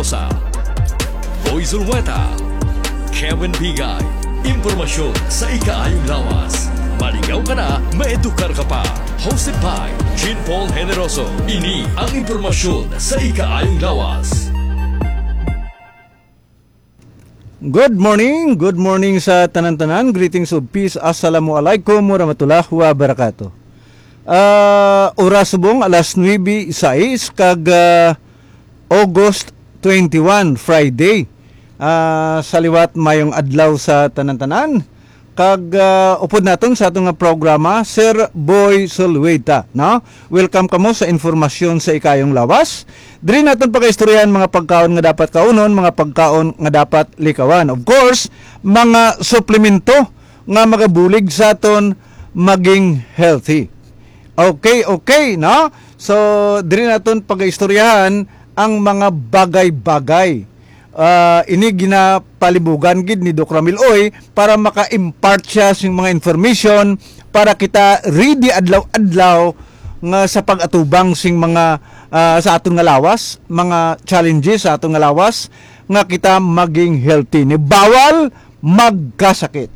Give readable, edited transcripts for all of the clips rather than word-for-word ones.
Mendoza, Boy Zulweta, Kevin Bigay. Impormasyon sa ikaayong lawas. Maligaw ka na, maedukar ka pa. Hosted by Jean Paul Generoso. Ini ang impormasyon sa ikaayong lawas. Good morning sa tanan-tanan. Greetings of peace. Assalamualaikum warahmatullahi wabarakatuh. Oras subong alas 9:06 kag August 21, Friday. Sa liwat mayong adlaw sa tanan-tanan. Kag upod naton sa atong programa, Sir Boy Zulweta, no? Welcome kamo sa informasyon sa ikayong lawas. Diri naton pagaistoryahan mga pagkaon nga dapat kaunon, mga pagkaon nga dapat likawan. Of course, mga suplemento nga magabulig sa aton maging healthy. Okay, no? So, diri naton pagaistoryahan ang mga bagay-bagay. Ini ginapalibugan gid ni Doc Ramil Oy para maka-impart siya sing mga information para kita ready adlaw-adlaw nga sa pag-atubang sing mga sa aton nga lawas, mga challenges sa aton nga lawas nga kita maging healthy. Ni bawal magkasakit.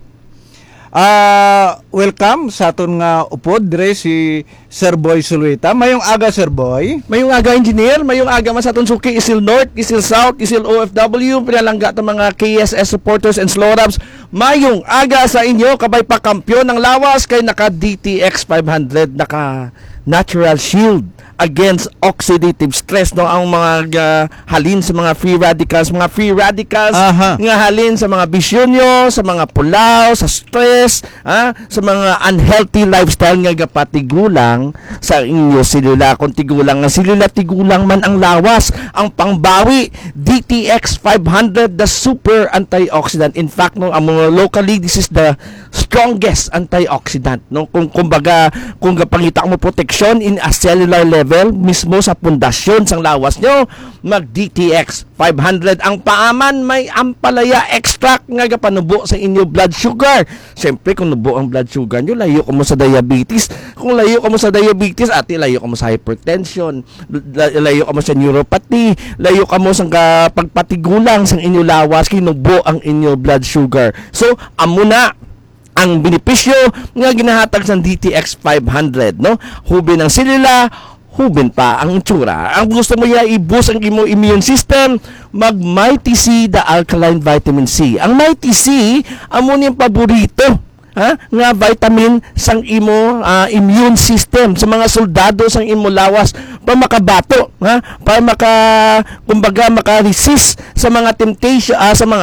Welcome sa aton nga upod dire si Sir Boy Zulweta. Mayong aga, Sir Boy. Mayong aga, engineer. Mayong aga mas aton suki Isil North, Isil South, Isil OFW, pinalangga ta mga KSS supporters and Slorabs. Mayong aga sa inyo, kabay pa kampiyon ng lawas kay naka DTX 500, naka Natural Shield against oxidative stress, no, ang mga halin sa mga free radicals nga halin sa mga bisyon nyo, sa mga pulaw, sa stress, sa mga unhealthy lifestyle nga gapatigulang sa inyo silula. Kung tigulang nga silula, tigulang man ang lawas. Ang pangbawi, DTX 500, the super antioxidant. In fact, no, locally, this is the strongest antioxidant, no? Kung gapangita mo protection in a cellular level mismo sa pundasyon sang lawas nyo, mag DTX 500. Ang paaman may ampalaya extract nga gapanubo sa inyo blood sugar. Siyempre kung nubo ang blood sugar nyo, layo ka mo sa diabetes. Kung layo ka mo sa diabetes, layo ka mo sa hypertension, layo ka mo sa neuropathy, layo ka mo sa pagpatigulang sang inyo lawas, kinubo ang inyo blood sugar. So amo na ang benepisyo nga ginahatag sa DTX 500, no? Hubin ang silila, hubin pa ang itsura. Ang gusto mo i-boost ang imo immune system, mag Mighty C, the alkaline vitamin C. Ang Mighty C, amo niyang paborito nga vitamin sang imo immune system sa mga soldado sang imo lawas para makabato, para maka-resist sa mga temptation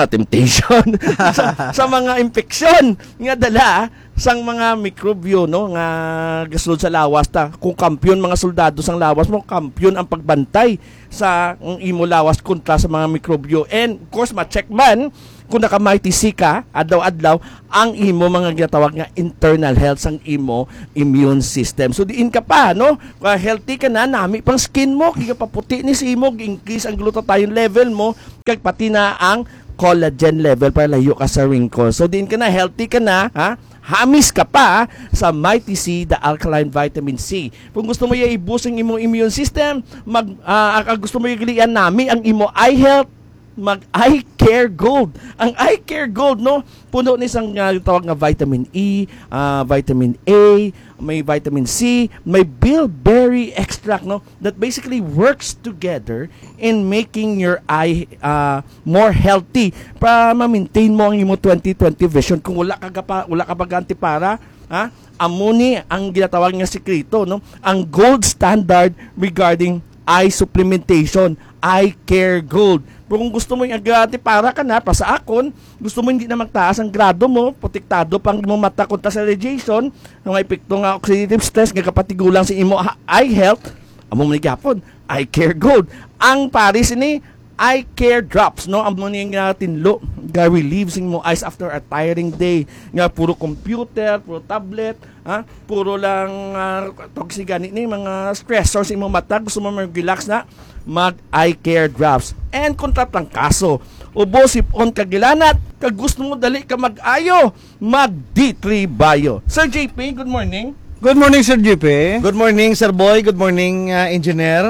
sa mga infeksyon nga dala sang mga mikrobyo, no, nga gasulod sa lawas ta. Kung kampiyon mga soldado sang lawas mo, kampiyon ang pagbantay sa imo lawas kontra sa mga mikrobyo. And of course, ma-check man kung naka-Mighty C ka, adlaw-adlaw, ang imo mga ginatawag nga internal health sang imo immune system. So diin ka pa, no? Healthy ka na, nami pang skin mo, kaya paputi ni si imo, increase ang glutathione level mo, kag pati na ang collagen level para layo ka sa wrinkles. So diin ka na, healthy ka na, hamis ka pa sa Mighty C, the alkaline vitamin C. Kung gusto mo i-boost ang imong immune system, gusto mo i-gilian nami ang imo eye health, mag Eye Care Gold. Ang Eye Care Gold, no, puno ni isang tawag nga vitamin E, vitamin A, may vitamin C, may bilberry extract, no, that basically works together in making your eye more healthy para ma-maintain mo ang imo 20/20 vision. Kung wala ka pa ganti para, amo ni ang ginatawag nga sekreto, no, ang gold standard regarding eye supplementation, Eye Care Gold. Pero kung gusto mo yung agati para ka na, para sa akon, gusto mo hindi na magtaas ang grado mo, protektado pang mo mata kontra sa radiation, ng epekto nga oxidative stress, nga kapatigulang sa imo eye health, amo mo gapon, Eye Care Gold. Ang Paris ini, Eye Care Drops, no? Amo ni nga tinlo, nga relieves mo eyes after a tiring day, nga puro computer, puro tablet, puro lang toxic gani ni mga stressors sa imo mata, gusto mo mag-relax na, mag Eye Care Drops. And kontra lang kaso, ubo sipon kagilanat, kag gusto mo dali ka mag-ayo, mag D3 Bio. Sir JP, good morning. Good morning, Sir JP. Good morning, Sir Boy. Good morning, Engineer.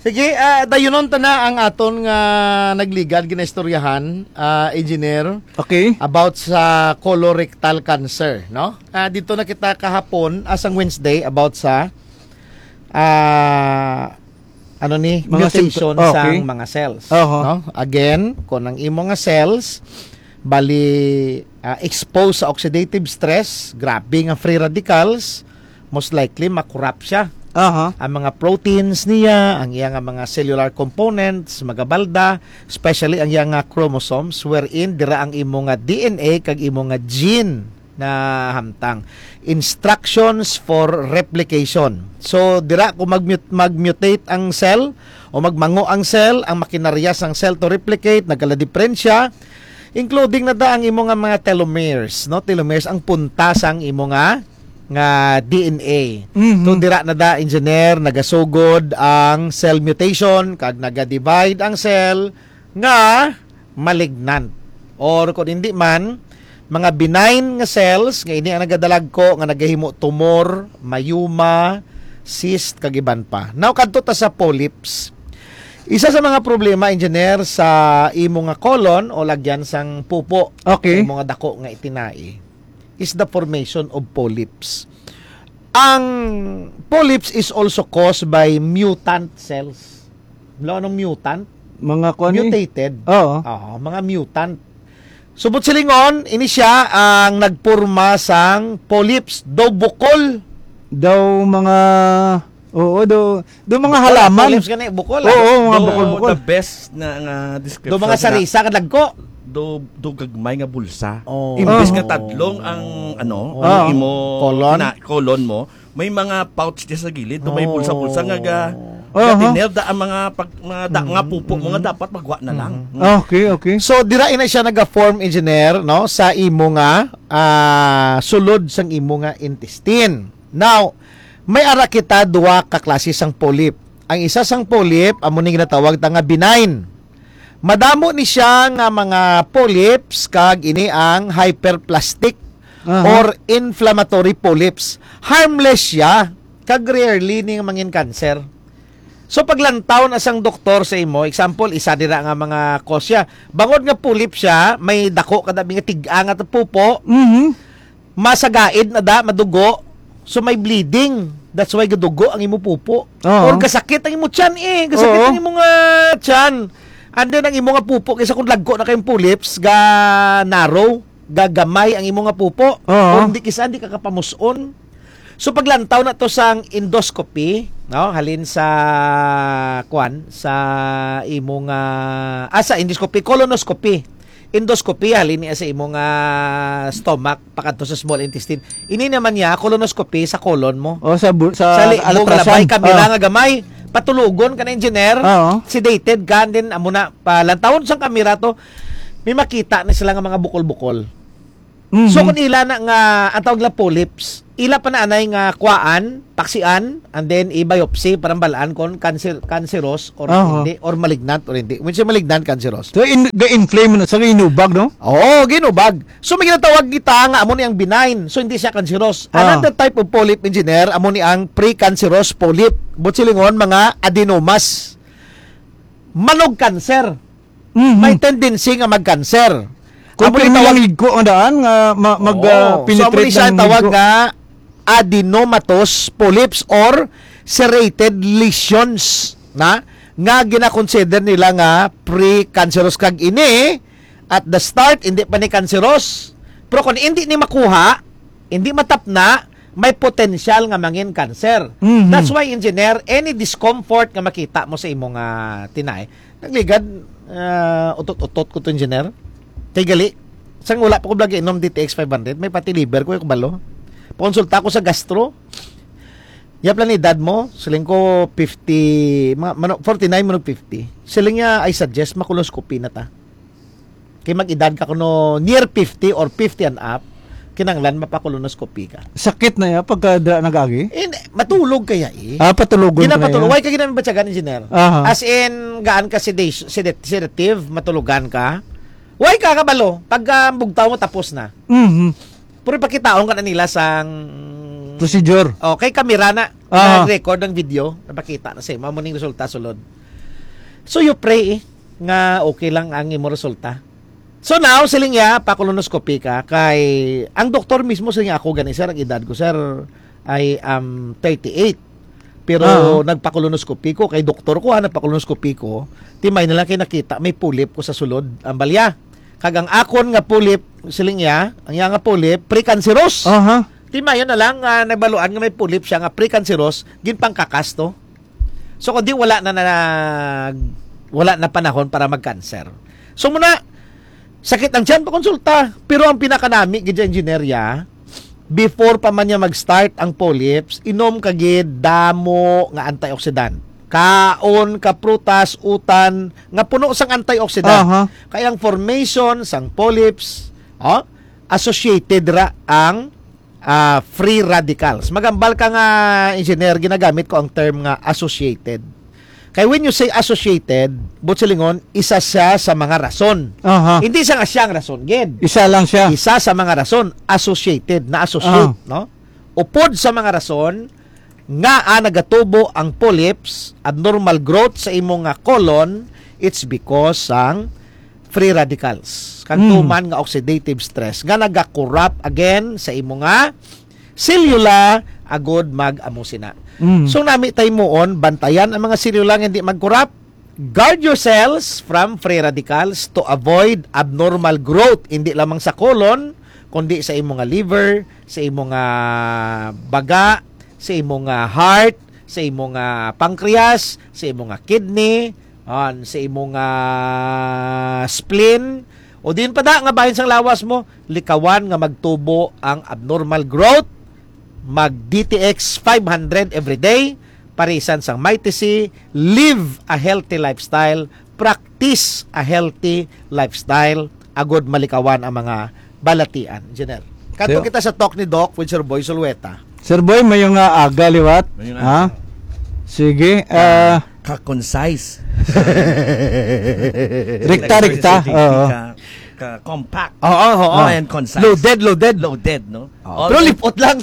Sige, dayunon ta na ang aton nga nagligad ginaistoryahan, engineer, Okay. about sa colorectal cancer, no? Dito na kita kahapon asang Wednesday about sa Mga mutation okay. sa mga cells, Oho. no? Again, kung ang imo nga cells bali exposed sa oxidative stress, grabe nga free radicals, most likely makurap siya. Aha. Ang mga proteins niya, ang iyang mga cellular components, magabalda, especially ang iyang chromosomes, wherein dira ang imo nga DNA kag imo nga gene na hamtang. Instructions for replication. So, dira kung mag-mutate ang cell o magmango ang cell, ang makinarya sang cell to replicate, nagkala-diferensya, including na da ang imo nga mga telomeres, no? Telomeres ang punta sang imo nga DNA. Mhm. So dira na da engineer nagasugod ang cell mutation kag naga-divide ang cell nga malignant or kung hindi man mga benign nga cells nga ini ang nagadalag ko nga nagahimo tumor, myoma, cyst kag iban pa. Now kadto ta sa polyps. Isa sa mga problema engineer sa imo nga colon o lagyan sang pupo, Okay. imo nga dako nga itinai is the formation of polyps. Ang polyps is also caused by mutant cells. Anong mutant? Mga kuan ni. Mutated. Oo. Mga mutant. Subot silingon, ini siya ang nagpurma sang polyps do bukol. Daw mga mga halaman. Polyps gani bukol. Oo, mga Do bukol-bukol. the best na nga description. Do mga sarisa kadagko. Do gagmay nga bulsa. Oh. Imbes Oh. nga tadlong ang Oh. ang imo Colon? colon mo, may mga pouch di sa gilid, do may bulsa-bulsa nga Oh. da ang mga pupo mo nga dapat magwa na lang. Okay, okay. So dira ina siya naga-form engineer no sa imo nga sulod sang imo nga intestine. Now, may ara kita duwa ka klase sang polyp. Ang isa sang polyp amo ni ginatawag ta nga benign. Madamo ni siya nga mga polyps kag ini ang hyperplastic or inflammatory polyps. Harmless siya kag rarely ni mangin cancer. So paglantaw na sang doktor sa imo, example, isa dira nga mga kosya. Bangod nga polyp siya, may dako kada nga tig-ang at pupo, Mhm. masagaid na da, madugo, so may bleeding. That's why gadugo ang imo pupo. Oo. Or gasakit ang imo tiyan gasakit Oo. ang imo nga tiyan. Ando ang imo nga pupo kaysa kung lagko na kayong polyps ga narrow, gagamay ang imo nga pupo. Oo. Or hindi kisa hindi ka kapamuson. So paglantaw na to sang endoscopy, no, halin sa sa imo nga sa endoscopy, colonoscopy. Endoscopy halin niya sa imo nga stomach pakadto sa small intestine. Ini naman niya colonoscopy sa colon mo. O sa Sa libog labay ultrasound. kabila nga gamay. Patulugon ka na engineer, Oo. sedated ka, din amo na palantawon sang kamera to, may makita na sila nga mga bukol-bukol. Mhm. So kung ila na nga ang tawag la polyps, ila pa na anay nga kuaan, paksian, and then i-biopsy para balaan kung cancerous or Aha. hindi, or malignant or hindi. When siya malignant, cancerous. So ga-inflame na sa inubag, no? Oo, ginubag. So may ginatawag kita nga amo ni ang benign. So hindi siya cancerous. Another type of polyp engineer amo ni ang precancerous polyp. Butsilingon mga adenomas. Manog cancer. Mhm. May tendency nga mag-cancer. Kung Amo ni tawag tawag higko ang daan nga so amo mag-penetrate ni siya ng tawag higko. nga adenomatous polyps or serrated lesions na nga gina-consider nila nga pre-cancerous kag ini at the start hindi pa ni cancerous, pero kung hindi ni makuha, hindi matapna, may potential nga mangin cancer. Mhm. That's why engineer, any discomfort nga makita mo sa imong tinay, nagligad utot-utot ko to engineer. Kay gali, sang wala pa ko vlog inom DTX 500, may pati liver ko yung kabalo. Pakonsulta ko sa gastro. Yap lang ni dad mo, siling ko 50, 49 manog 50. Siling niya, I suggest makuloscopy na ta. Kay mag-edad ka kuno near 50 or 50 and up, kinanglan mapakulunoscopy ka. Sakit na ya pagka nagagi. Matulog kaya Patulugon ka na Ginapatulog. yan. Why ka ginamibatsagan, engineer? Aha. As in, gaan ka sedative, matulugan ka. Why ka kabalo? Pag bugtaw mo, tapos na. Mhm. Pero ipakitaon ka na nila sang procedure. Okay, kamera na. Ah. Nag-record ng video. Napakita na siya. Mamuning resulta sulod. So, you pray nga okay lang ang imo resulta. So now, siling ya, pa-colonoscopy ka, kay, ang doktor mismo siling ako, gani sir, ang edad ko, sir, ay 38. Pero nagpa-colonoscopy ko, kay doktor ko, nagpa-colonoscopy ko, timay na lang kay nakita, may pulip ko sa sulod, ang balya. Kagang akon nga pulip, siling ya, ang iya nga pulip, precancerous. Aha. Timay, yun na lang, nabaluan nga may pulip siya, nga precancerous, ginpang kakas to. So, kundi wala na panahon para mag-cancer. So, muna, sakit ang tiyan pa konsulta. Pero ang pinakanami gid engineerya, before pa man niya mag-start ang polyps, inom kagid damo nga antioxidant. Kaon ka prutas, utan nga puno sang antioxidant. Kaya ang formation sang polyps, associated ra ang free radicals. Magambal ka nga engineer, ginagamit ko ang term nga associated. Kaya when you say associated, Butsilingon, isa siya sa mga rason. Hindi siya nga siyang rason, gid. Isa lang siya. Isa sa mga rason, associated, na associate, no? Upod sa mga rason, nga nagatubo ang polyps, abnormal growth sa imong nga colon, it's because sang free radicals. Kang tuman nga oxidative stress, nga nagakorrupt again sa imong nga cellula, agod mag-amusina. So nami tayo moon, bantayan ang mga selula nga hindi mag-corrupt. Guard your cells from free radicals to avoid abnormal growth, hindi lamang sa colon, kundi sa imong nga liver, sa imong nga baga, sa imong nga heart, sa imong nga pancreas, sa imong nga kidney, sa imong nga spleen, o din pa da nga bahin sang lawas mo, likawan nga magtubo ang abnormal growth. Mag DTX 500 every day, parisan sang Mighty C, live a healthy lifestyle, practice a healthy lifestyle, agod malikawan ang mga balatian. Engineer, kanto kita sa talk ni Doc with Sir Boy Zulueta. Sir Boy, may yung aga liwat. Ha? Sige. Ka-concise. Rikta. Compact. Oo. And concise. Loaded, no? Pero lipot lang.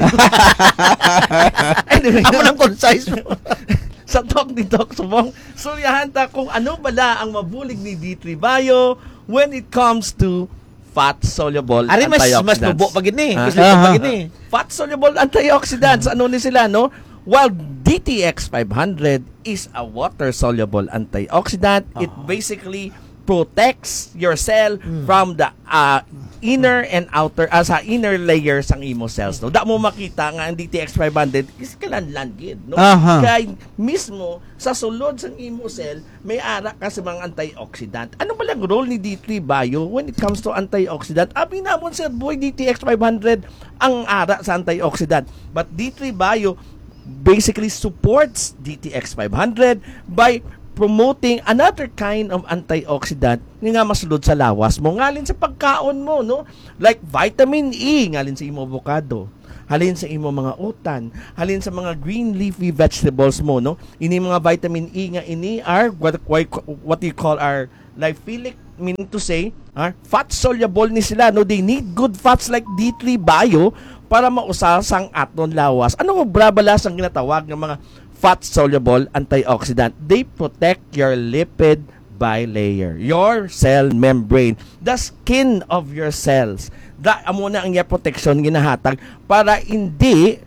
Anyway, amo nang concise mo. Sa talk ni Doc Subong, suryahan ta kung ano bala ang mabulig ni D3 Bio when it comes to fat-soluble antioxidants. Mas tubo pa gini. Fat-soluble antioxidants, ano ni sila, no? While DTX 500 is a water-soluble antioxidant, it basically protects your cell from the inner and outer sa inner layer sang imo cells, no. Da mo makita nga ang DTX 500 is kalanlan gid, no. Kay mismo sa sulod sang imo cell may ara ka sa mga antioxidant. Ano ba lang role ni D3 Bio when it comes to antioxidant? Abi namon Sir Boy, DTX 500 ang ara sa antioxidant, but D3 Bio basically supports DTX 500 by promoting another kind of antioxidant nga masulod sa lawas mo, ngalin sa pagkaon mo, no? Like vitamin E, ngalin sa imo avocado, halin sa imo mga utan, halin sa mga green leafy vegetables mo, no? Ini mga vitamin E nga ini are what you call our lipophilic, meaning to say, fat soluble ni sila, no? They need good fats like D3 Bio para mausal sang aton lawas. Ano mo brabalas ang ginatawag ng mga fat-soluble antioxidant? They protect your lipid bilayer, your cell membrane, the skin of your cells. Amo na ang iya protection ginahatag para hindi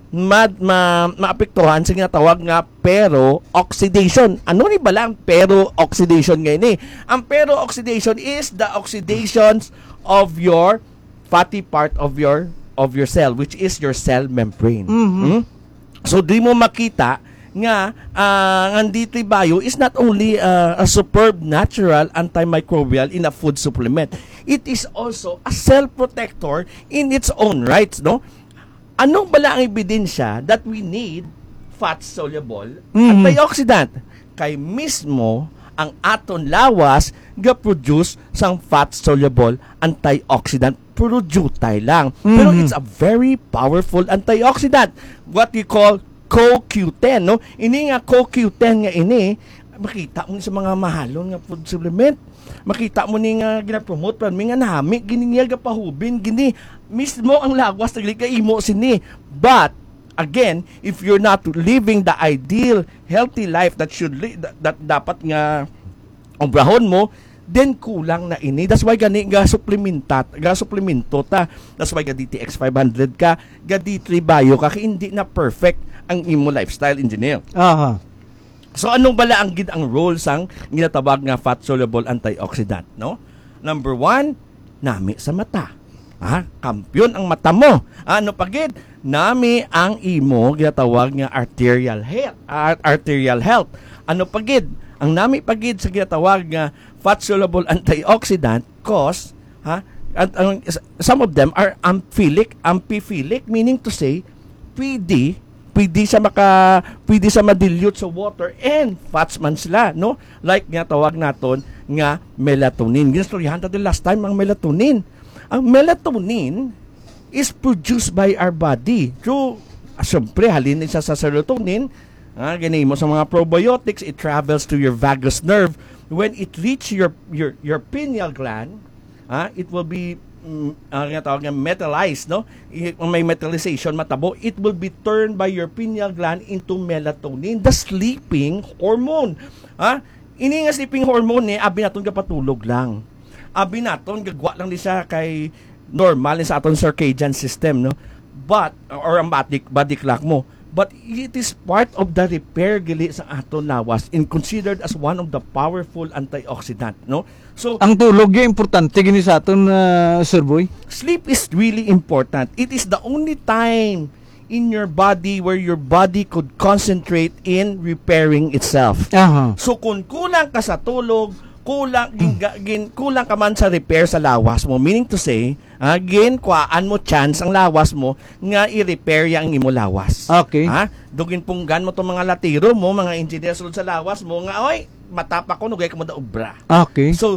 maapektuhan sa ginatawag nga pero-oxidation. Ano ni ba lang pero-oxidation ngayon eh? Ang pero-oxidation is the oxidations of your fatty part of your cell, which is your cell membrane. So, di mo makita nga ang D3 Bio is not only a superb natural antimicrobial in a food supplement, it is also a cell protector in its own rights, no? Anong bala ang ebidensya that we need fat-soluble antioxidant? Kay mismo ang aton lawas ga-produce sang fat-soluble antioxidant, puro jutay lang. Pero it's a very powerful antioxidant, what we call CoQ10, no? Ini nga CoQ10 nga ini, makita mo sa mga mahalon nga food supplement. Makita mo ni nga gina-promote pa mi nga nami gini nga gapahubin gini mismo ang lagwas nagli imo sini. But again, if you're not living the ideal healthy life that that dapat nga obrahon mo, then kulang na ini. That's why gani ga supplemento ta. That's why ga DTX 500 ka, ga D3 Bio ka, kaya hindi na perfect ang imo lifestyle engineer. Aha. So anong bala ang ang role sang ginatawag nga fat soluble antioxidant, no? Number 1, nami sa mata. Kampiyon ang mata mo. Ano pagid? Nami ang imo ginatawag nga arterial health. Ano pagid? Ang nami pagid sa ginatawag nga fat soluble antioxidant cause some of them are amphiphilic, meaning to say pwede sa madilute sa water and fats man sila, no? Like nga tawag naton nga melatonin. Ginastoryahan natin last time ang melatonin. Ang melatonin is produced by our body through, siyempre, halin isa sa serotonin. Ganun mo sa mga probiotics, it travels to your vagus nerve. When it reach your pineal gland, it will be metallized, no? May metallization, matabo, it will be turned by your pineal gland into melatonin, the sleeping hormone. Ini nga sleeping hormone abi naton kapatulog lang. Abi naton gagwa lang di siya kay normal sa aton circadian system, no? But or ang body clock mo. But it is part of the repair gili sa aton lawas and considered as one of the powerful antioxidant, no? So Ang tulog yung importante gini sa aton, Sir Boy. sleep is really important. It is the only time in your body where your body could concentrate in repairing itself. Aha. So kung kulang ka sa tulog, kulang ka man sa repair sa lawas mo, meaning to say, kuhaan mo chance ang lawas mo nga i-repair yang imo lawas. Okay. Dugin punggan mo tong mga latiro mo, mga engineer sulod sa lawas mo nga oy, matapa ko nugay ka mo da obra. Okay. So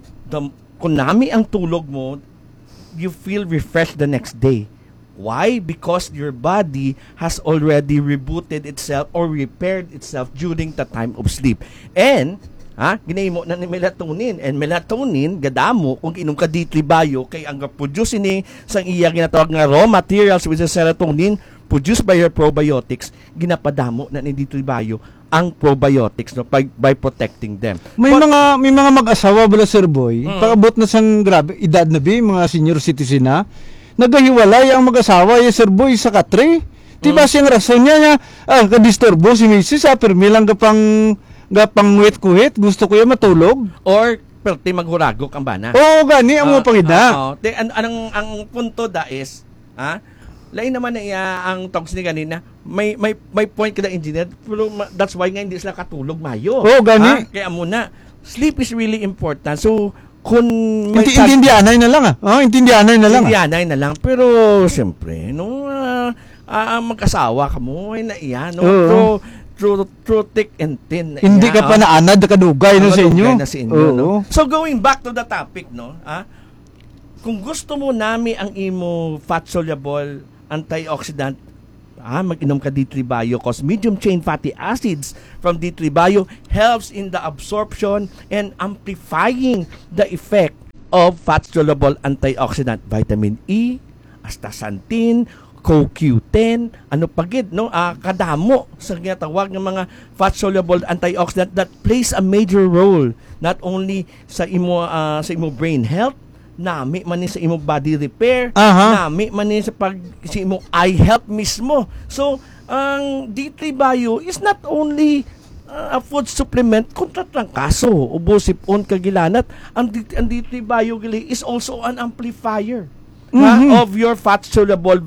kung nami ang tulog mo, you feel refreshed the next day. Why? Because your body has already rebooted itself or repaired itself during the time of sleep. And ginahimo na ni melatonin, and melatonin gadamo kung inom ka D3 Bio kay ang produce ni sang iya ginatawag nga raw materials which is serotonin produced by your probiotics, ginapadamo na ni D3 Bio ang probiotics, no, by protecting them. May mga mag-asawa bala, Sir Boy, paabot na sang grabe edad na mga senior citizen na, nagahiwalay ang mag-asawa Sir Boy sa katre. Diba siyang rason niya kadisturbo si Mrs. Permi lang gapang wet-kuhit, gusto ko yung matulog. Or perti maghuragok ang bana. Oo, gani ang mga pangida. Ang punto da is, lain naman na ang talks ni kanina, may point ka na engineer, pero that's why nga hindi sila katulog mayo. Oo, gani. Kaya muna, sleep is really important. So, kung may Intindihanay na lang Intindihanay na lang. Pero, siyempre, mag-asawa ka mo, ay naiya, no? Oo. True thick and thin. Hindi ka pa naanad, kadugay na sa inyo. No? So going back to the topic, no? Kung gusto mo nami ang imo fat soluble antioxidant, mag-inom ka D3 Bio cause medium chain fatty acids from D3 Bio helps in the absorption and amplifying the effect of fat soluble antioxidant, vitamin E, astaxanthin, CoQ10, ano pagid, no? Kadamo sa ginatawag ng mga fat soluble antioxidant that plays a major role not only sa imo brain health, nami man ni sa imo body repair, nami man ni sa imo eye health mismo. So ang D3 Bio is not only a food supplement kontra trangkaso, ubo, sipon, kagilanat. Ang D3 Bio is also an amplifier of your fat soluble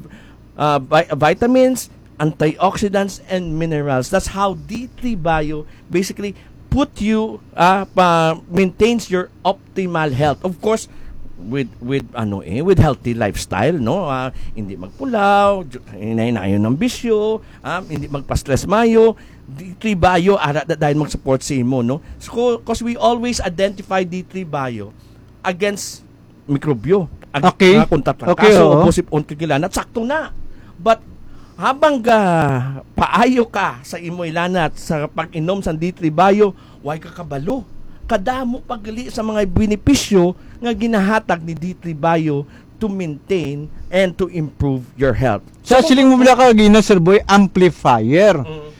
vitamins, antioxidants, and minerals. That's how D3 Bio basically maintains your optimal health. Of course, with healthy lifestyle, no? Hindi magpulaw, inayon ng bisyo, hindi magpa-stress mayo. D3 Bio dahil mag-support sa imo, no? So, because we always identify D3 Bio against mikrobyo. Okay. Kaso, busip on kagilanat, sakto na. But habang paayo ka sa imoy lanat sa pag-inom sa D3 Bio, way ka kabalo. Kadamo pagli sa mga benepisyo nga ginahatag ni D3 Bio to maintain and to improve your health. Sa siling mo bila ka gina, Sir Boy, amplifier.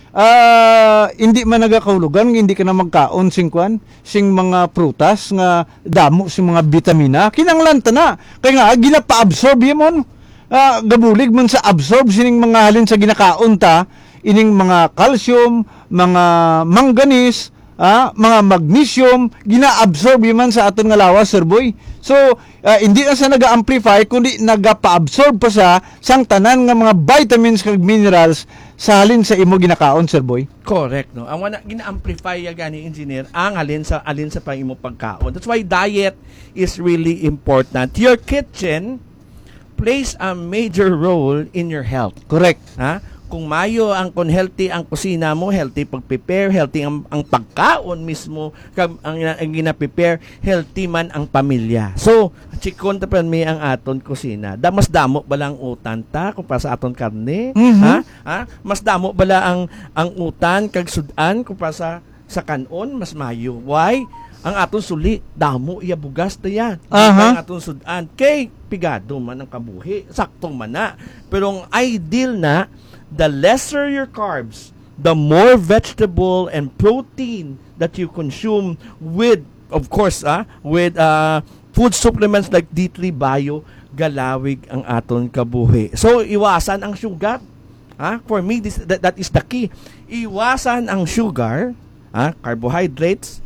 Hindi man nagakaulugan, hindi ka na magkaon sing mga prutas nga damo sing mga vitamina. Kinanglan ta na. Kaya nga gina-pa-absorb yun. Gabulig man sa absorb sining mga halin sa ginakaon ta, ining mga calcium, mga manganese, mga magnesium, gina-absorb man sa aton nga lawas, Sir Boy. So, hindi na sa naga-amplify, kundi naga-pa-absorb pa sa sang tanan nga mga vitamins kag minerals sa halin sa imo ginakaon, Sir Boy. Correct, no? Ang wana gina-amplify ya gani engineer ang alin sa pang imo pagkaon. That's why diet is really important. Your kitchen plays a major role in your health. Correct. Kung mayo kung healthy ang kusina mo, healthy pag-prepare, healthy ang pagkaon mismo, ang gina-prepare, healthy man ang pamilya. So, chikon ta pa mi ang aton kusina. Mas damo bala ang utan ta kung para sa aton karne? Mas damo bala ang utan kag sudan kung para sa kanon, mas mayo. Why? Ang aton suli, damo iya bugas ta yan. Ang aton sudan, kay pigado man ang kabuhi, sakto man na. Pero ang ideal na, the lesser your carbs, the more vegetable and protein that you consume with, of course, with food supplements like D3 Bio, galawig ang aton kabuhi. So, iwasan ang sugar. For me, that is the key. Iwasan ang sugar, carbohydrates,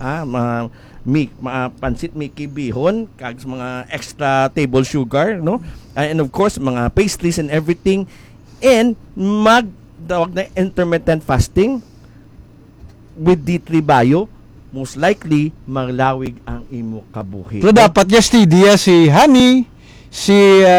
pansit Mickey bihon kag mga extra table sugar, no, and of course mga pastries and everything, and magdawag na intermittent fasting with D3 Bio, most likely maglawig ang imo kabuhi. Pero dapat just diya si honey, si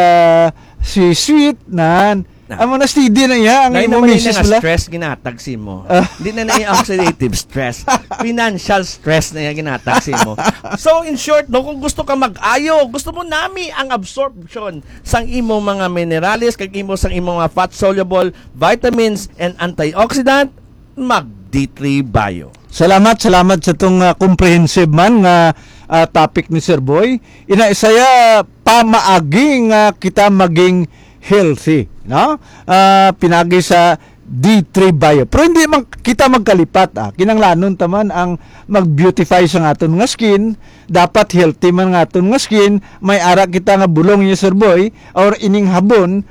sweet nan. Amo na steady na iya ang imo misis na stress ginatagsi mo. Hindi na oxidative stress. Financial stress na iya ginatagsi mo. So in short, no, kung gusto ka mag-ayo, gusto mo nami ang absorption sang imo mga minerales kag imo sang imo mga fat soluble vitamins and antioxidant, mag D3 Bio. Salamat sa tong comprehensive man nga topic ni Sir Boy. Inaisaya pamaagi nga kita maging healthy, no? Pinagi sa D3 Bio. Pero hindi man kita magkalipat, kinanglanon taman ang mag-beautify sa aton nga skin. Dapat healthy man nga aton nga skin. May ara kita nga bulong ni Sir Boy or ining habon,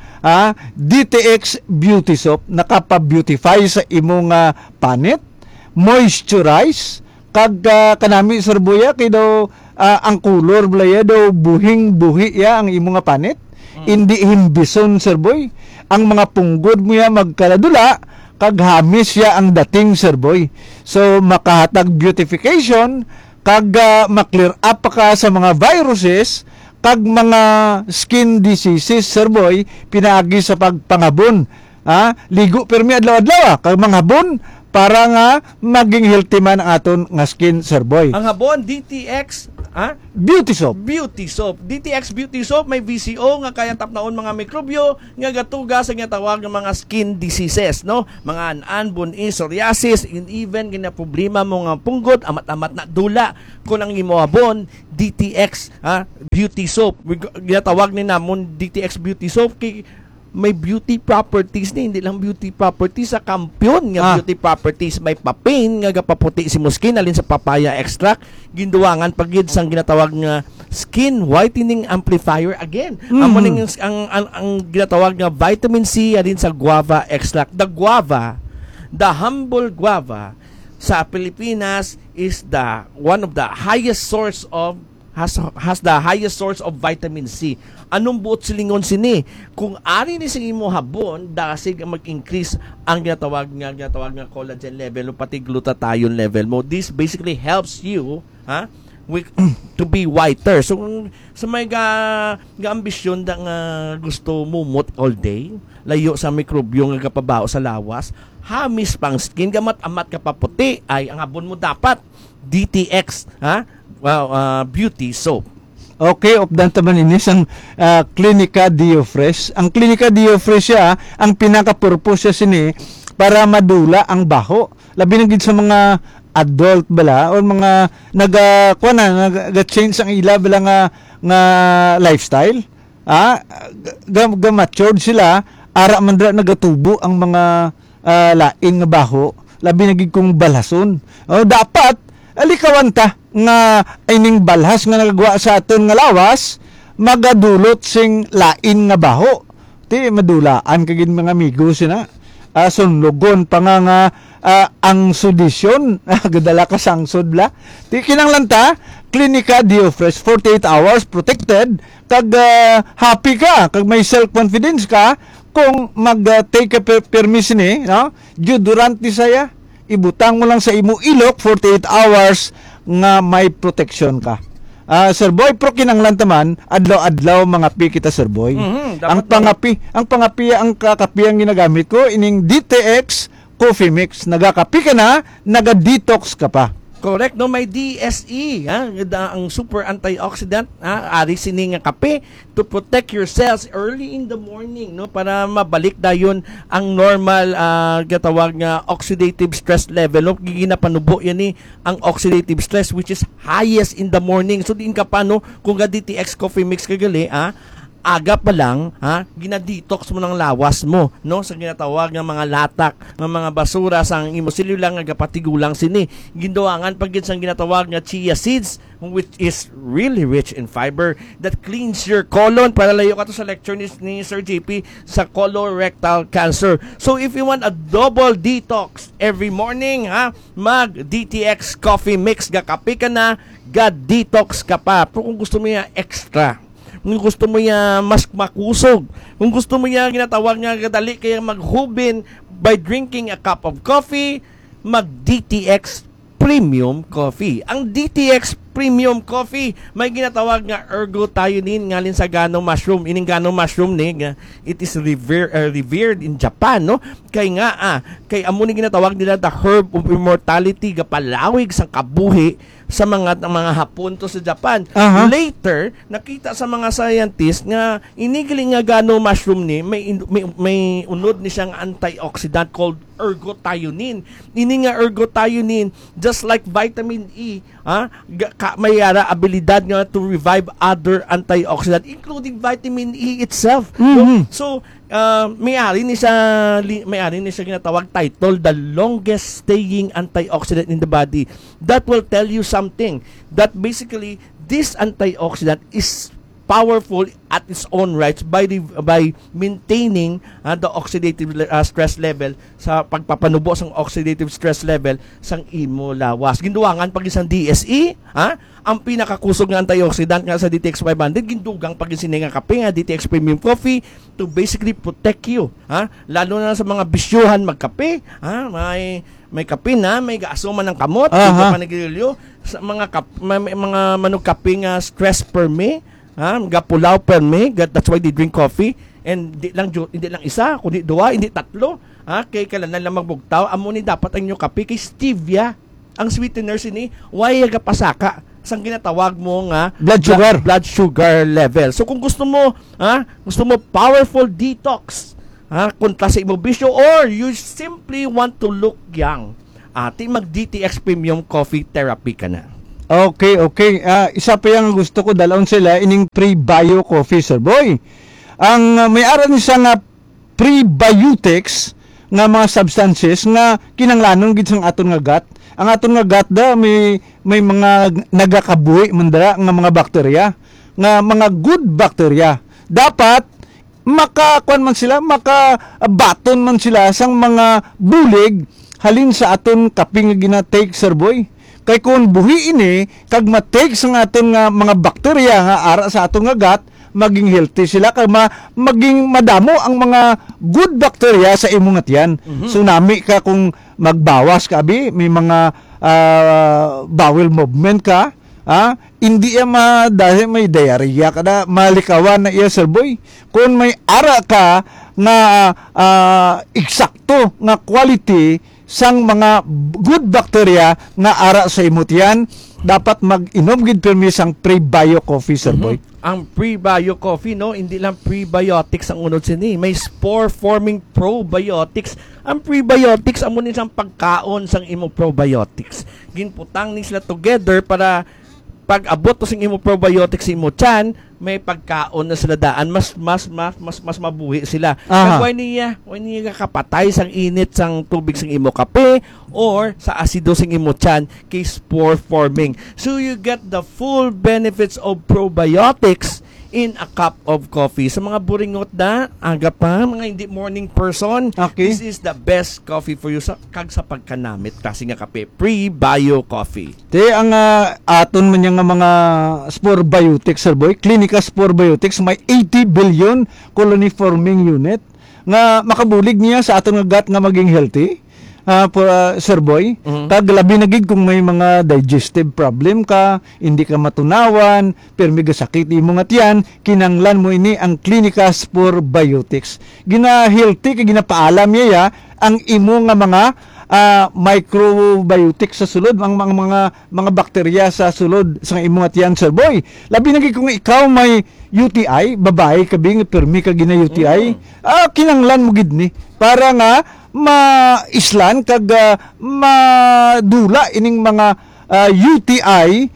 DTX Beauty Soap nakapa-beautify sa imong panit, moisturize kag kanami Sir Boy kay daw ang color blaya daw buhing-buhi ya ang imong nga panit. Hindi himbison, Sir Boy. Ang mga punggod mo ya magkaladula, kag hamis ya ang dating, Sir Boy. So, makahatag beautification, kag maklear up pa ka sa mga viruses, kag mga skin diseases, Sir Boy, pinaagi sa pagpangabon. Ligo permi adlaw-adlaw, kag mga habon, para nga maging healthy man ang aton nga skin, Sir Boy. Ang habon, DTX, Beauty Soap. Beauty Soap. DTX Beauty Soap may VCO nga kaya tapnaon mga mikrobyo nga gatuga sa nga tawag ng mga skin diseases, no? Mga anan, bunis, psoriasis, and even gina problema mo nga punggot, amat-amat na dula kun ang imo habon, DTX Beauty Soap. Ginatawag ni namon DTX Beauty Soap kay may beauty properties ni, hindi lang beauty properties sa kampiyon nga beauty properties. May papain nga gapaputi si muskin alin sa papaya extract, ginduwangan pagid sang ginatawag nga skin whitening amplifier again. Amo ning ang ginatawag nga vitamin C alin sa guava extract. The guava, the humble guava sa Pilipinas is the one of the highest source of has the highest source of vitamin C. Anong buot silingon sini? Kung ari ni sa imo habon, dasig mag-increase ang ginatawag nga collagen level o pati glutathione level mo. This basically helps you to be whiter. So sa may ambisyon da nga gusto mumot all day, layo sa mikrobyo nga kapabao sa lawas, hamis pang skin, gamat-amat ka pa puti, ay ang habon mo dapat DTX, Beauty Soap. Okay, updan taman inis ang Clinica Diofresh. Ang Clinica Diofresh ang pinaka-purpose sini para madula ang baho. Labi na gid sa mga adult bala o mga nag-change ang ila bala nga lifestyle. matured sila, ara man dra nagatubo ang mga lain nga baho, labi nagig kong balhason. Dapat alikawan ta nga ining balhas nga nagagawa sa aton nga lawas magadulot sing lain nga baho. Ti madulaan kagid mga amigo sina. Sunlugon pa nga ang sudisyon gadala ka sangsod bla. Ti kinanglanta Klinika Diofresh 48 hours protected kag happy ka kag may self confidence ka kung mag-take a permission no? Durante saya ibutang mo lang sa imo ilok 48 hours nga may protection ka. Sir Boy, pro kinanglantaman adlaw-adlaw mga pi kita Sir Boy. Ang pangapi ang kakapi ang ginagamit ko ining DTX Coffee Mix. Nagakapi ka na, naga-detox ka pa. Correct, no? May DSE, ang super antioxidant, ari sini nga kape to protect your cells early in the morning, no? Para mabalik dayon ang normal gatawag nga oxidative stress level, no? Giginapanubo yan ni ang oxidative stress which is highest in the morning. So diin ka pa, no? Kung ga DTX coffee mix kagali, aga pa lang, ginadetox mo ng lawas mo, no? Sa ginatawag ng mga latak, ng mga basura sang imo silulang nga patigulang sini. Ginduangan pag sang ginatawag nga chia seeds which is really rich in fiber that cleans your colon. Para layo ka to sa lecture ni Sir JP sa colorectal cancer. So if you want a double detox every morning, mag DTX coffee mix, gakape ka na, detox ka pa. Pero kung gusto mo ya extra, kung gusto mo niya mas makusog, kung gusto mo niya ginatawag niya kadali kaya maghubin by drinking a cup of coffee, mag DTX Premium Coffee. Ang DTX Premium Coffee may ginatawag nga ergothioneine ngalin sa ganong mushroom. Ining ganong mushroom it is revered in Japan, no? Kay nga kay amo ni ginatawag nila the herb of immortality, gapalawig sang kabuhi sa mga hapon to sa Japan. Later nakita sa mga scientists nga inigiling nga gano mushroom ni may unod ni siyang antioxidant called ergothioneine. Ini nga ergothioneine just like vitamin E, may abilidad nga to revive other antioxidant including vitamin E itself. So may-ari ni siya ginatawag title, the longest staying antioxidant in the body. That will tell you something that basically this antioxidant is powerful at its own rights by maintaining the oxidative stress level sa pagpapanubo sang oxidative stress level sang imo lawas. Ginduangan pag isang DSE, ang pinakakusog nga antioxidant nga sa DTX 500 gindugang pag isini nga kape nga DTX Premium Coffee to basically protect you, lalo na sa mga bisyuhan magkape, may kape na, may gaasuman ng kamot, panagilyo sa mga manog kape nga stress per me, gapulaw per me, that's why they drink coffee. And hindi lang isa, kundi dua, hindi tatlo. Kay kailangan lang magbugtaw, amo ni dapat ang inyo kape kay stevia. Ang sweetener sini, why gapasaka sang ginatawag mo nga blood sugar level. So kung gusto mo powerful detox, kontra sa imong bisyo, or you simply want to look young, mag DTX Premium Coffee Therapy ka na. Okay. Isa pa yung gusto ko dalawon sila ining pre-bio coffee, Sir Boy. Ang may-ari ni sa nga prebiotics nga mga substances nga kinanglanon gid sang aton nga gut. Ang aton nga gut may mga nagakabuhi mandara nga mga bakterya, nga mga good bacteria. Dapat makakuan man sila, makabaton man sila sang mga bulig halin sa aton kaping nga gina-take, Sir Boy. Kay kung buhi ini kag matake sa aton nga mga bakterya nga ara sa aton nga gut, maging healthy sila kag maging madamo ang mga good bacteria sa imong tiyan. So nami ka kung magbawas ka abi, may mga bowel movement ka, hindi dahil may diarrhea ka na, malikawan na iya, Sir Boy. Kung may ara ka nga eksakto nga quality sang mga good bacteria nga ara sa imong tiyan, dapat mag-inom gid permi sang pre-bio coffee, Sir Boy. Ang pre-bio coffee, no, hindi lang prebiotics ang unod sini, may spore-forming probiotics. Ang prebiotics amo ni sang pagkaon sang imong probiotics. Ginputang ni sila together para pag abot to sing imo probiotics sa imo tiyan, may pagkaon na sila daan, mas mabuhi sila. Aha. Why niya kakapatay sang init sang tubig sang imo kape or sa asido sang imo tiyan kay spore forming. So you get the full benefits of probiotics in a cup of coffee. Sa mga buringot na, aga pa, mga hindi morning person, Okay. this is the best coffee for you sa pagkanamit. Kasi nga kape, pre-bio coffee. Te, ang aton man nga mga spore biotics, sir boy, Clinica Spore Biotics, may 80 billion colony forming unit nga makabulig niya sa aton nga gut nga maging healthy. Sir boy, kag labi na gid kung may mga digestive problem ka, hindi ka matunawan, pero may sakit imo nga tiyan, kinanglan mo ini ang Clinica Spore Biotics. Gina-healthy kay ginapaalam niya ang imo nga mga microbiotics sa sulod, ang mga bakterya sa sulod sa imo nga tiyan, sir boy. Labi na gid kung ikaw may UTI, babae kabing permi ka gina UTI, kinanglan mo gid ni para nga ma-islan kag madula ining mga UTI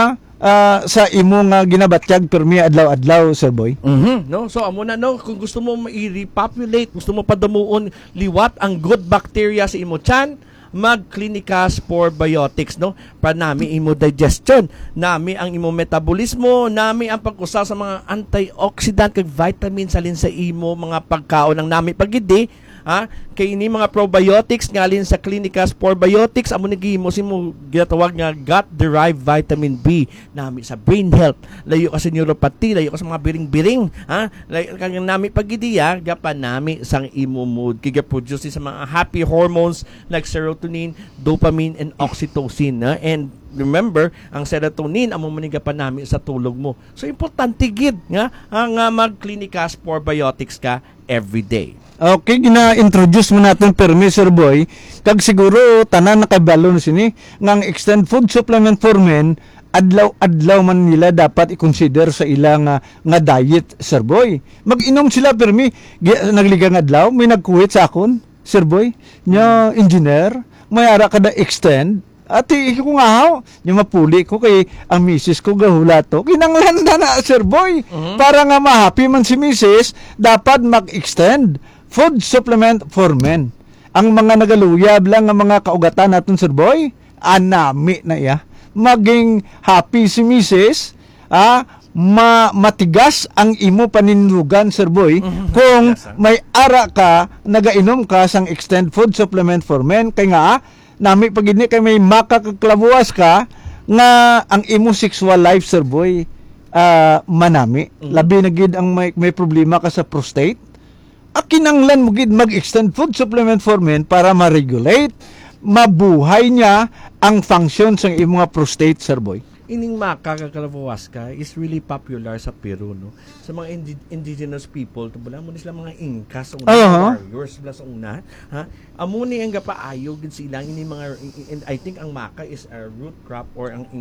sa imo nga ginabatyag permi adlaw-adlaw, sir boy. No, so amo na no, kung gusto mo i-repopulate, gusto mo padamuon liwat ang good bacteria sa imo tiyan, mag-Clinica Spore Biotics, no? Para nami imo digestion, nami ang imo metabolismo, nami ang pag-usa sa mga antioxidant kag vitamins salin sa imo mga pagkaon ng nami pagidi. Kay ini mga probiotics ngalin sa Clinica Spore Biotics amo nagihimo simo ginatawag nga gut derived vitamin B nami sa brain health, layo ka sa neuropathy, layo ka sa mga biring-biring, layo kanyang nami pagidiya gapan nami sang imo mood kiga produce sa mga happy hormones like serotonin, dopamine and oxytocin, and remember, ang serotonin amo manigapan nami sa tulog mo. So importante gid nga ang mag-Clinica Spore Biotics ka every day. Okay, gina-introduce mo natin permi, sir boy, kag siguro tanan nakabalo na sini ngang extend food supplement for men, adlaw-adlaw man nila dapat i-consider sa ilang nga diet, sir boy. Mag-inom sila permi, nagligang adlaw, may nagkuwit sa akon, sir boy, nya engineer, may ara kada extend, at ko nga ho, yung mapuli ko kay ang misis ko gahula to. Kinanglan na sir boy. Para nga ma-happy man si misis, dapat mag-extend food supplement for men. Ang mga nagaluyab lang ang mga kaugatan natin, sir boy, anami na iya. Maging happy si misis, matigas ang imo panindugan, sir boy, kung may ara ka, nagainom ka sang extend food supplement for men, kay nga, nami pagini kay may makakaklabuas ka nga ang imo sexual life, sir boy, manami. Labi na gid ang may problema ka sa prostate. Kinanglan mo gid mag-extend food supplement for men para ma-regulate, mabuhay niya ang function sa imo nga prostate, sir boy. Ining makakakalabawaska is really popular sa Peru, no? Sa mga indigenous people, tubula mo sila mga Incas, warriors sila sa una, amo ni ang gapaayo gid sila ini mga I think ang maka is a root crop or ang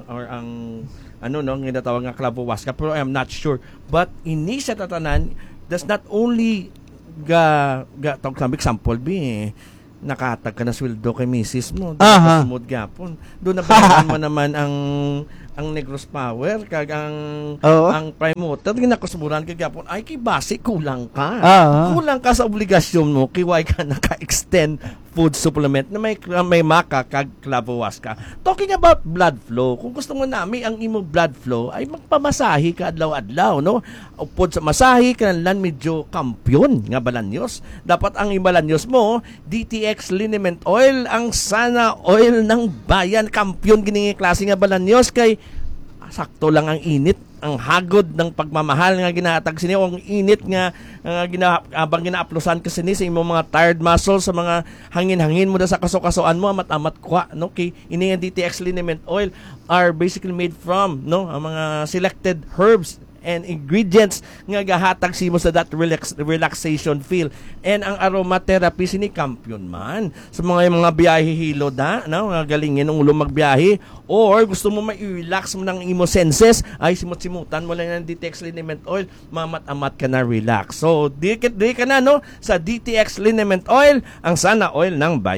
ano no nga tawag nga kalabawaska, pero I'm not sure. But ini sa tatanan does not only tawag sa example nakatag ka na sweldo kay misis mo, doon sumod gapon. Doon nabayaran mo naman ang Negros Power kag ang prime motor ginakusburan kay gapon ay kay base kulang ka. Kulang ka sa obligasyon mo kay why ka naka-extend food supplement na may maka kag clavowaska. Talking about blood flow, kung gusto mo nami ang imo blood flow ay magpamasahi ka adlaw-adlaw, no? Upod sa masahi kanang medyo kampyon nga balanyos. Dapat ang ibalanyos mo DTX liniment oil, ang sana oil ng bayan, kampyon gini klase nga balanyos kay sakto lang ang init, ang hagod ng pagmamahal nga ginahatag sini o ang init nga abang ginaaplosan ka sini sa imong mga tired muscles, sa mga hangin-hangin mo sa kaso-kasoan mo amat-amat kwa, no? Kay ini nga DTX liniment oil are basically made from ang mga selected herbs and ingredients nga gahatag simo sa that relaxation feel. And ang aromatherapy sini kampiyon man sa mga biyahe hilo nga galingin ang ulo magbiyahe or gusto mo ma-relax mo ng imo senses ay simut-simutan mo lang ng DTX liniment oil, mamat-amat ka na relax. So di ka na sa DTX liniment oil, ang sana oil ng bayan.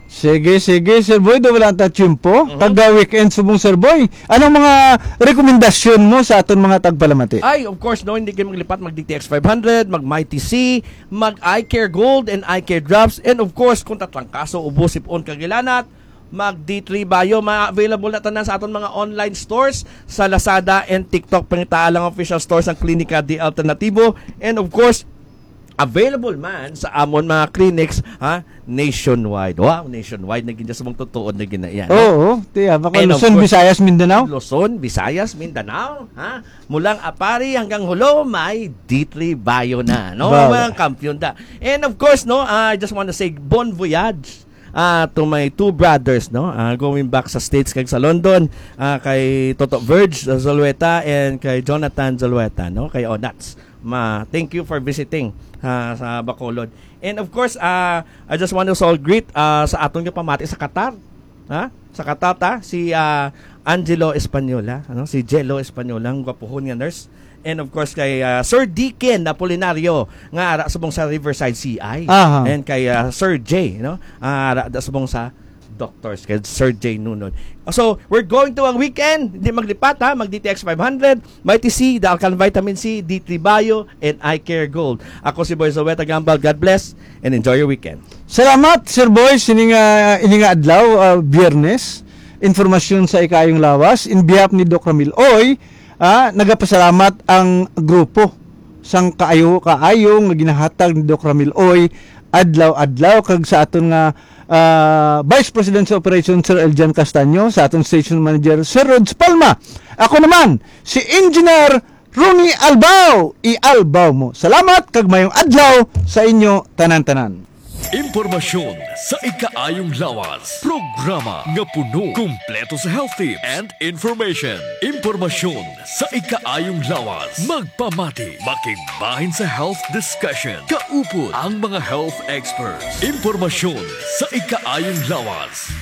Sige, Sir Boy, do wala ta tiyempo. Taga weekend subong Sir Boy. Anong mga rekomendasyon mo sa aton mga tagpalamati? Ay, of course, no, hindi kayo maglipat, mag-DTX 500, mag-MyTC, mag-iCare Gold and iCare Drops, and of course, kung tatlangkaso, ubos, sipon, kagilanat, mag-D3 Bio, ma-available na tanan sa aton mga online stores sa Lazada and TikTok, pangitaalang official stores ng Klinika di Alternativo, and of course, available man sa amon mga clinics nationwide. Wow, nationwide na ginja sa mong tutuod na ginayan. Oo, tiya, baka And of Luzon, course, Visayas, Mindanao. Luzon, Visayas, Mindanao, mulang Apari hanggang Hulo, may D3 Bio na, no? Wow. Mga kampiyon da. And of course, no, I just want to say bon voyage to my two brothers, no? Going back sa States kag sa London, kay Toto Verge Zulueta and kay Jonathan Zulueta, no? Kay Onats. Thank you for visiting sa Bacolod. And of course, I just want to greet sa atong yung pamati sa Qatar. Sa Qatar si Angelo Española, si Jello Española, ang gwapuhon nga nurse. And of course kay Sir Deacon Apolinario nga ara subong sa Riverside CI. Aha. And kay Sir J, ara subong sa doctors kay Sir J Nunod. So, we're going to ang weekend. Hindi maglipat mag-DTX 500, MyTC, the Alkaline Vitamin C, D3 Bio, and iCare Gold. Ako si Boy Zoweta Gambal. God bless and enjoy your weekend. Salamat, Sir Boy, ininga adlaw, Biyernes. Informasyon sa ikayong lawas. In behalf ni Doc Ramil Oy, nagapasalamat ang grupo sang kaayo-kaayo nga ginahatag ni Doc Ramil Oy adlaw-adlaw kag sa aton nga Vice President sa Operations Sir Eljan Castaño, sa aton Station Manager Sir Rods Palma. Ako naman si Engineer Ronnie Albao. I-albaw mo. Salamat kag mayong adlaw sa inyo tanan-tanan. Impormasyon sa ikaayong lawas. Programa nga puno, kumpleto sa health tips and information. Impormasyon sa ikaayong lawas. Magpamati, makigbahin sa health discussion. Kaupod ang mga health experts. Impormasyon sa ikaayong lawas.